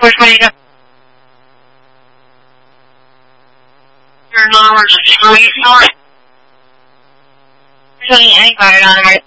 我说一个。是呢，我是说一个。说你爱玩啊，还是？